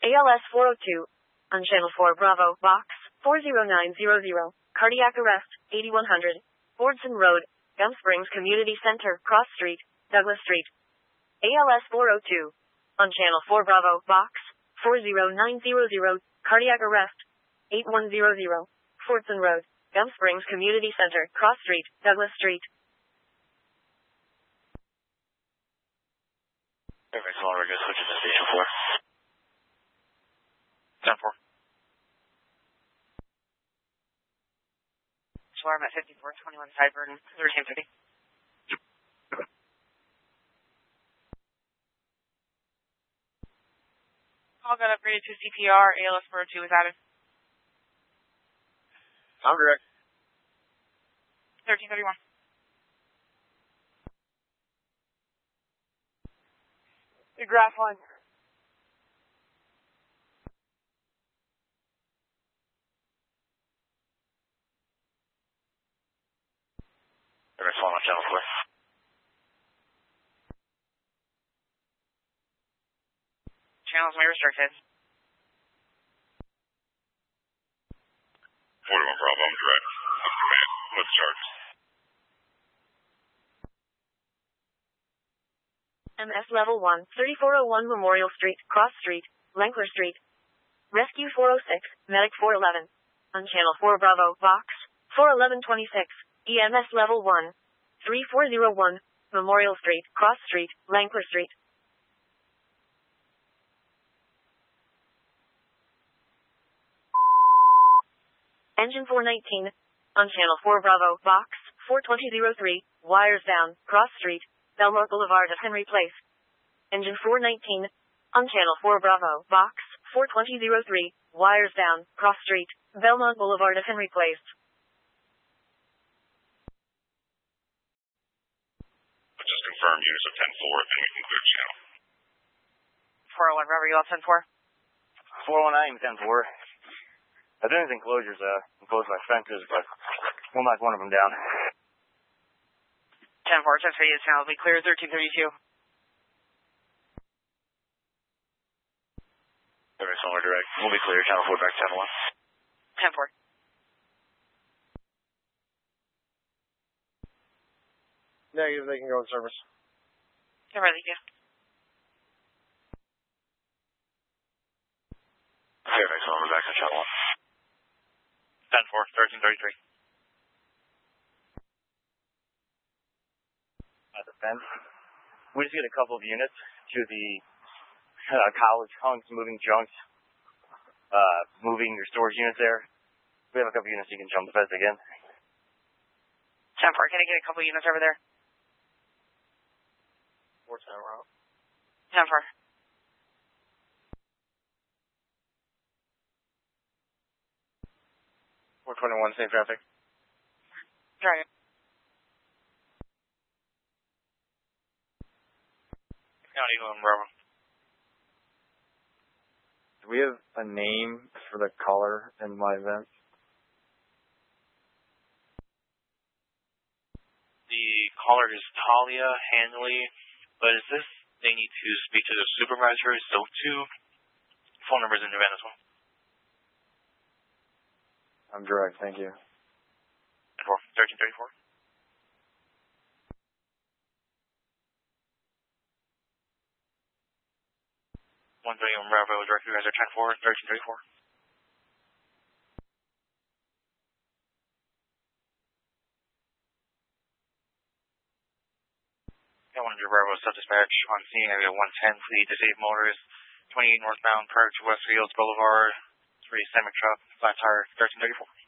ALS 402. On Channel 4 Bravo, Box 40900. Cardiac arrest, 8100. Fordson Road, Gum Springs Community Center, Cross Street, Douglas Street. ALS 402. On Channel 4 Bravo, Box 40900. Cardiac arrest, 8100. Fordson Road, Gum Springs Community Center, Cross Street, Douglas Street. Perfect. So we're going to switch to station 4. 10-4. Alarm at 5421 Cyburn, 1350. Call got upgraded to CPR. ALS 402 is added. I'm direct. 1331. The graph line. Perfect. So on Channel 4. Channels may restricted. 41 Bravo, I'm direct. Command. What's charges? MS Level 1, 3401 Memorial Street, Cross Street, Lenkler Street. Rescue 406, Medic 411. On Channel 4 Bravo, Box 41126. EMS Level 1, 3401, Memorial Street, Cross Street, Lenkler Street. Engine 419. On Channel 4 Bravo, Box 42003, wires down, Cross Street, Belmont Boulevard of Henry Place. Engine 419. On Channel 4 Bravo, Box 42003, wires down, Cross Street, Belmont Boulevard of Henry Place. Just confirm units of 10-4, then we can clear the channel. 401, Bravo, you all 10-4? 419, 10-4. I did these enclosures, enclosed by fences, but we'll knock one of them down. 10-4, 10-3, the channel will be clear, 1332. Perfect. So we're direct. We'll be clear. Channel 4 back to 10-4. 10-1. Negative, they can go in service. They're ready, yeah. Perfect. So we're back to Channel 1. 10-4, 1333. At the fence. We just get a couple of units to the college hunks, moving junks, moving your storage units there. We have a couple units you can jump the fence again. 10-4, can I get a couple units over there? 410 route. 10-4. 421, safe traffic. Drive. County 1, Bravo. Do we have a name for the caller in my event? The caller is Talia Hanley, but is this, they need to speak to the supervisor, so two phone numbers in the event as well. I'm direct, thank you. 1334. 131 Bravo, direct you guys are 10-4, 1334. Got 100 Bravo, sub-dispatch on scene, area 110, fleet disabled motorist, 28 northbound, prior to Westfields Boulevard, 3 semi truck, flat tire, 1334.